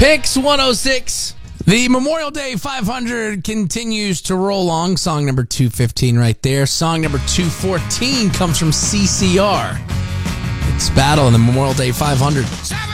Picks 106. The Memorial Day 500 continues to roll along. Song number 215 right there. Song number 214 comes from CCR. It's Battle in the Memorial Day 500.